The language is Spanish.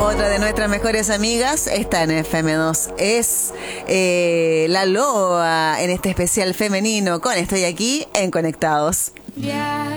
Otra de nuestras mejores amigas está en FM2. Es La Loa en este especial femenino con Estoy Aquí en Conectados.